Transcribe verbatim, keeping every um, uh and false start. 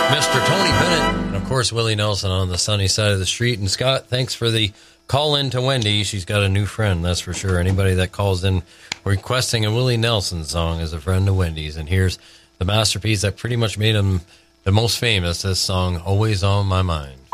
Mister Tony Bennett, and of course Willie Nelson on the sunny side of the street. And Scott, thanks for the call in to Wendy. She's got a new friend, that's for sure. Anybody that calls in requesting a Willie Nelson song is a friend of Wendy's. And here's the masterpiece that pretty much made him the most famous, this song, Always on My Mind.